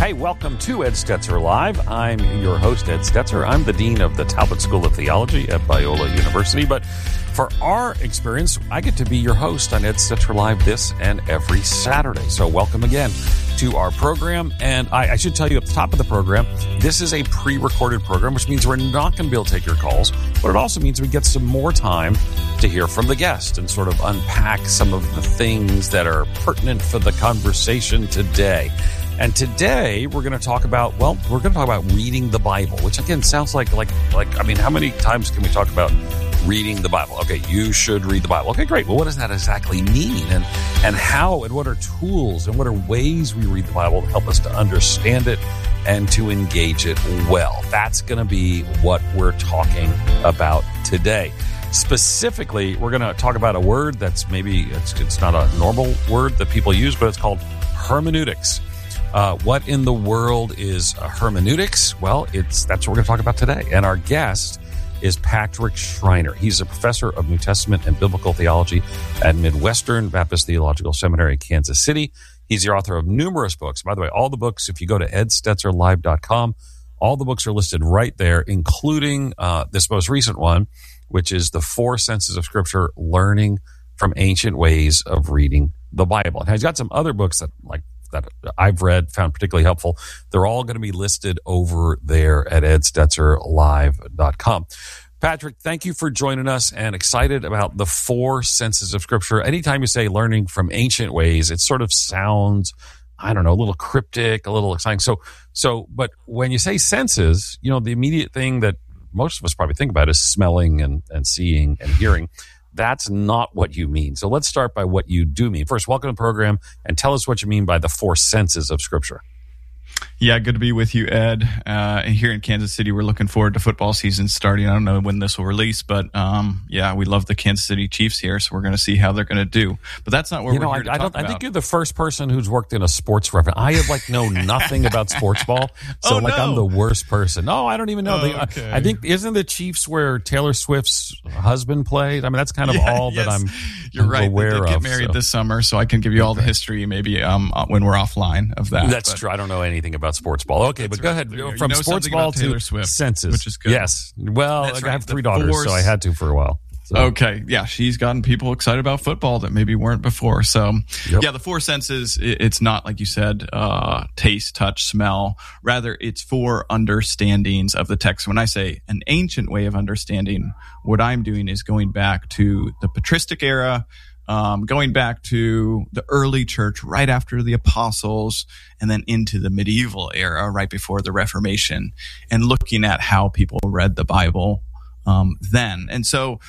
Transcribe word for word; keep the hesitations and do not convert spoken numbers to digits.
Hey, welcome to Ed Stetzer Live. I'm your host, Ed Stetzer. I'm the Dean of the Talbot School of Theology at Biola University. But for our experience, I get to be your host on Ed Stetzer Live this and every Saturday. So welcome again to our program. And I, I should tell you at the top of the program, this is a pre-recorded program, which means we're not going to be able to take your calls. But it also means we get some more time to hear from the guest and sort of unpack some of the things that are pertinent for the conversation today. And today we're going to talk about, well, we're going to talk about reading the Bible, which again sounds like, like, like, I mean, how many times can we talk about reading the Bible? Okay, you should read the Bible. Okay, great. Well, what does that exactly mean? And, and how, and what are tools and what are ways we read the Bible to help us to understand it and to engage it well? That's going to be what we're talking about today. Specifically, we're going to talk about a word that's maybe, it's, it's not a normal word that people use, but it's called hermeneutics. Uh, what in the world is hermeneutics? Well, it's that's what we're going to talk about today. And our guest is Patrick Schreiner. He's a professor of New Testament and Biblical Theology at Midwestern Baptist Theological Seminary in Kansas City. He's the author of numerous books. By the way, all the books, if you go to ed stetzer live dot com, all the books are listed right there, including uh, this most recent one, which is The Four Senses of Scripture, Learning from Ancient Ways of Reading the Bible. And he's got some other books that, like, that I've read, found particularly helpful. They're all going to be listed over there at ed stetzer live dot com. Patrick, thank you for joining us and excited about the four senses of Scripture. Anytime you say learning from ancient ways, it sort of sounds, I don't know, a little cryptic, a little exciting. So, so, but when you say senses, you know, the immediate thing that most of us probably think about is smelling and, and seeing and hearing. That's not what you mean. So let's start by what you do mean. First, welcome to the program and tell us what you mean by the four senses of Scripture. Yeah, good to be with you, Ed. Uh, here in Kansas City, we're looking forward to football season starting. I don't know when this will release, but um, yeah, we love the Kansas City Chiefs here, so we're going to see how they're going to do. But that's not what you we're know, here I, to I talk don't. about. I think you're the first person who's worked in a sports reference. I have like know nothing about sports ball, so oh, like no. I'm the worst person. No, I don't even know. Oh, They, okay. I, I think isn't the Chiefs where Taylor Swift's husband played? I mean, that's kind of yeah, all yes. that I'm. You're I'm right. aware they did get of, married so. this summer, so I can give you all the history maybe um, when we're offline of that. That's but. true. I don't know anything about sports ball. Okay, but go ahead. You From know sports something ball about Taylor to Swift, senses, which is good. Yes. Well, That's I right. have three The daughters, force- so I had to for a while. So. Okay, yeah, she's gotten people excited about football that maybe weren't before. So, Yep. yeah, the four senses, it's not, like you said, uh, taste, touch, smell. Rather, it's four understandings of the text. When I say an ancient way of understanding, what I'm doing is going back to the patristic era, um, going back to the early church right after the apostles, and then into the medieval era right before the Reformation, and looking at how people read the Bible um, then. And so